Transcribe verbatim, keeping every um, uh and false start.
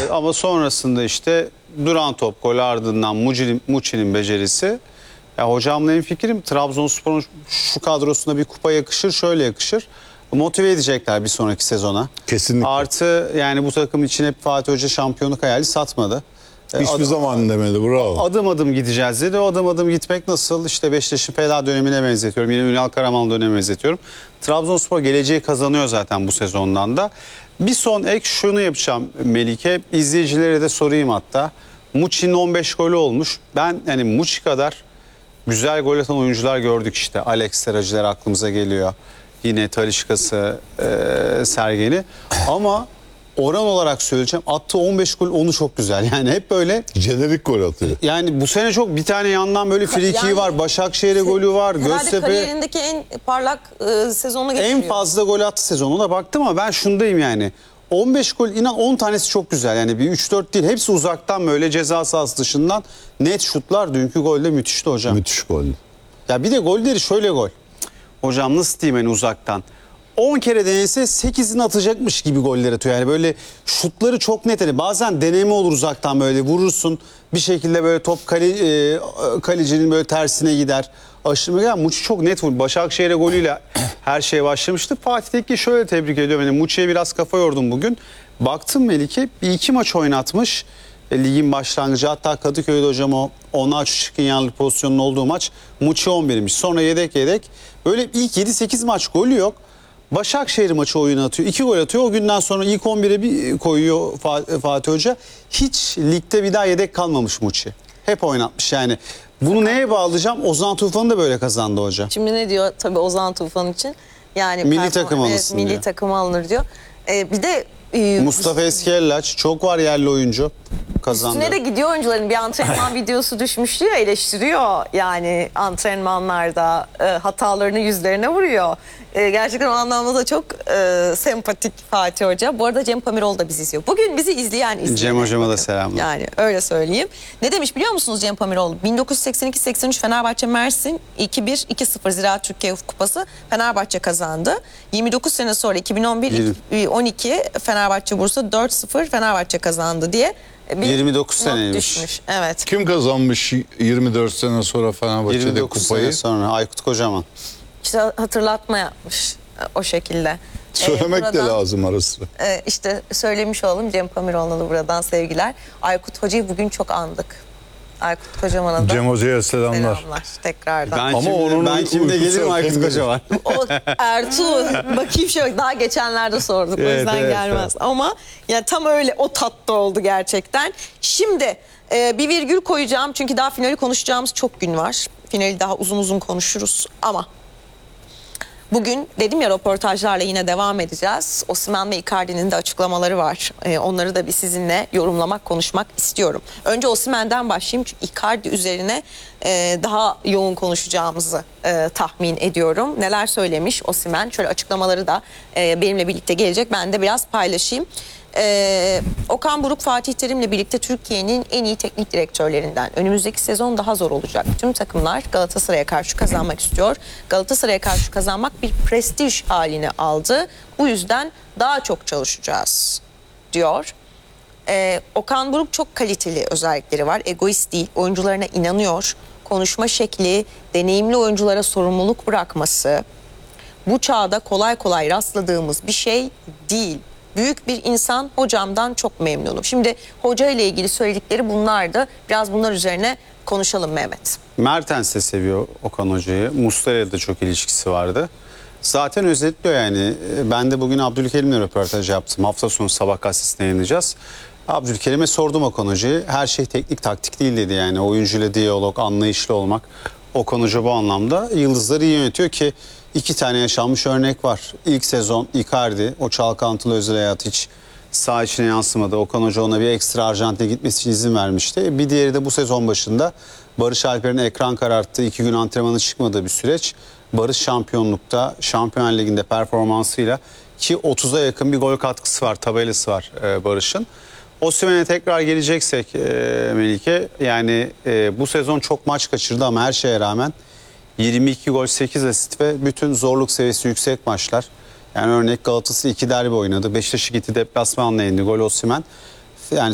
Ama sonrasında işte duran top gol ardından Muçi'nin Muçi'nin becerisi. Ya hocamla en fikrim Trabzonspor'un şu kadrosuna bir kupa yakışır, şöyle yakışır. Motive edecekler bir sonraki sezona. Kesinlikle. Artı yani bu takım için hep Fatih Hoca şampiyonluk hayali satmadı. Hiçbir Adım, zaman demedi, bravo. Adım adım gideceğiz dedi. O adım adım gitmek nasıl? İşte Beşiktaş'ın Fela dönemine benzetiyorum. Yine Ünal Karaman dönemine benzetiyorum. Trabzonspor geleceği kazanıyor zaten bu sezondan da. Bir son ek şunu yapacağım Melike. İzleyicilere de sorayım hatta. Muçi'nin on beş golü olmuş. Ben yani Muçi kadar güzel gol atan oyuncular gördük işte. Alex Seracılar aklımıza geliyor. Yine Talisca'sı, e, Sergen'i. Ama oran olarak söyleyeceğim. Attığı on beş gol onu çok güzel. Yani hep böyle. Jenerik gol atıyor. Yani bu sene çok bir tane yandan böyle frikiği Yani, var. Başakşehir'e golü var. Herhalde Göztepe. kariyerindeki en parlak e, sezonu geçiriyor. En fazla gol attı sezonuna baktım ama ben şundayım yani. on beş gol inan on tanesi çok güzel. Yani bir üç dört değil. Hepsi uzaktan böyle ceza sahası dışından net şutlar. Dünkü golde müthişti hocam. Müthiş gol. Ya bir de golleri şöyle gol. Hocam nasıl diyeyim yani uzaktan. on kere denese sekizini atacakmış gibi goller atıyor. Yani böyle şutları çok net. Yani bazen deneme olur uzaktan böyle vurursun. Bir şekilde böyle top kale, e, kalecinin böyle tersine gider. Aşırı yani Muçi çok net vurdu. Başakşehir'e golüyle her şey başlamıştı. Fatih Tekke şöyle tebrik ediyorum. Yani Muçi'ye biraz kafa yordum bugün. Baktım Melike bir iki maç oynatmış. E, ligin başlangıcı hatta Kadıköy'de hocam o Onaçu Çıkınyanlı pozisyonun olduğu maç Muçi on birmiş. Sonra yedek yedek. Böyle ilk yedi sekiz maç golü yok. Başakşehir maçı oyun atıyor. iki gol atıyor. O günden sonra ilk on bire bir koyuyor Fatih Hoca. Hiç ligde bir daha yedek kalmamış Muçi. Hep oynatmış yani. Bunu neye bağlayacağım? Ozan Tufan'ı da böyle kazandı hoca. Şimdi ne diyor tabii Ozan Tufan için? Yani Milli takım evet, alınsın milli diyor. takım alınır diyor. Ee, bir de e, Mustafa Eskiellaç çok var yerli oyuncu kazandı. üstüne de gidiyor oyuncuların. Bir antrenman videosu düşmüştü ya, eleştiriyor yani antrenmanlarda e, hatalarını yüzlerine vuruyor. E, gerçekten o anlamda da çok e, sempatik Fatih Hoca. Bu arada Cem Pamirol da bizi izliyor. Bugün bizi izleyen izleyen. Cem hocama da selamlar. Yani öyle söyleyeyim. Ne demiş biliyor musunuz Cem Pamirol? bin dokuz yüz seksen iki seksen üç Fenerbahçe Mersin iki bir iki sıfır Ziraat Türkiye Kupası Fenerbahçe kazandı. yirmi dokuz sene sonra iki bin on bir on iki Fenerbahçe Bursa dört sıfır Fenerbahçe kazandı diye bir yirmi dokuz not seneymiş. düşmüş. Evet. Kim kazanmış yirmi dört sene sonra Fenerbahçe'de yirmi dokuz kupayı? sene sonra Aykut Kocaman. İşte hatırlatma yapmış o şekilde. Söylemek Ee, de buradan, lazım ara sıra. e, işte söylemiş olalım, Cem Pamirol'una da buradan sevgiler. Aykut Hoca'yı bugün çok andık. Aykut Kocaman'a da Cem Hoca'ya selamlar. selamlar tekrardan. Ben Ama kimde, onun ben kimde uykusu gelirim Aykut kendi- Kocaman. O Ertuğ bakayım şöyle, daha geçenlerde sorduk o Evet, yüzden evet, gelmez. evet. Ama yani tam öyle o tatta oldu gerçekten. Şimdi e, bir virgül koyacağım çünkü daha finali konuşacağımız çok gün var. Finali daha uzun uzun konuşuruz ama bugün dedim ya, röportajlarla yine devam edeceğiz. Osimhen ve Icardi'nin de açıklamaları var. Ee, onları da bir sizinle yorumlamak, konuşmak istiyorum. Önce Osimhen'den başlayayım çünkü Icardi üzerine e, daha yoğun konuşacağımızı e, tahmin ediyorum. Neler söylemiş Osimhen? Şöyle açıklamaları da e, benimle birlikte gelecek. Ben de biraz paylaşayım. Ee, Okan Buruk Fatih Terim'le birlikte Türkiye'nin en iyi teknik direktörlerinden. Önümüzdeki sezon daha zor olacak. Tüm takımlar Galatasaray'a karşı kazanmak istiyor. Galatasaray'a karşı kazanmak bir prestij haline aldı. Bu yüzden daha çok çalışacağız diyor. Ee, Okan Buruk çok kaliteli özellikleri var. Egoist değil, oyuncularına inanıyor. Konuşma şekli, deneyimli oyunculara sorumluluk bırakması. Bu çağda kolay kolay rastladığımız bir şey değil. Büyük bir insan, hocamdan çok memnunum. Şimdi hoca ile ilgili söyledikleri bunlardı. Biraz bunlar üzerine konuşalım Mehmet. Mertens de seviyor Okan Hoca'yı. Muslera'yla da çok ilişkisi vardı. Zaten özetliyor yani. Ben de bugün Abdülkerim'le röportaj yaptım. Hafta sonu Sabah gazetesine yayınlayacağız. Abdülkerim'e sordum Okan Hoca'yı. Her şey teknik taktik değil dedi yani. Oyuncuyla diyalog, anlayışlı olmak. Okan Hoca bu anlamda yıldızları iyi yönetiyor ki iki tane yaşanmış örnek var. İlk sezon Icardi, o çalkantılı özel hayatı hiç saha içine yansımadı. Okan Hoca ona bir ekstra Arjantin'e gitmesi için izin vermişti. Bir diğeri de bu sezon başında Barış Alper'in ekran kararttığı, iki gün antrenmanı çıkmadığı bir süreç. Barış şampiyonlukta, Şampiyon Ligi'nde performansıyla ki otuza yakın bir gol katkısı var, tabelası var e, Barış'ın. Osimhen'e tekrar geleceksek e, Melike, yani e, bu sezon çok maç kaçırdı ama her şeye rağmen yirmi iki gol, sekiz asist ve bütün zorluk seviyesi yüksek maçlar. Yani örnek Galatasaray iki derbi oynadı. Beşiktaş'ı gitti deplasmanla yendi. Gol Osimhen. Yani